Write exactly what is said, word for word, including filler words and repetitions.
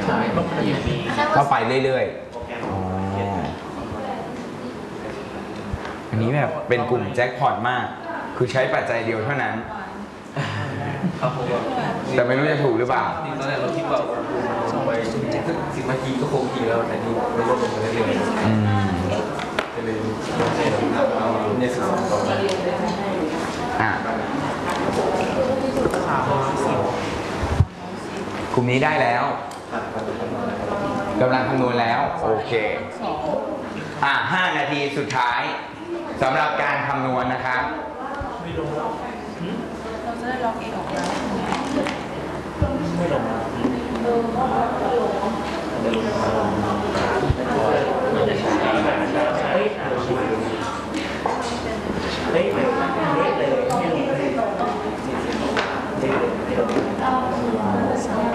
ก็ไปเรื่อยๆอันนี้แบบเป็นกลุ่มแจ็คพอตมากคือใช้ปัจจัยเดียวเท่านั้นแต่ไม่รู้จะถูกหรือเปล่าตอนแรกเราคิดว่าส่งไปสิบนาทีก็คงทีแล้วแต่นี่ไม่ลดลงไปเรื่อยๆอืมก็เลยเอาเนี่ยสิบสองต่อไปอ่ะกลุ่มนี้ได้แล้วกำลังคำนวณแล้วโอเคอ่ะห้านาทีสุดท้ายสำหรับการคำนวณนะครับเราจะได้ล็อกเองออกมาไม่ลง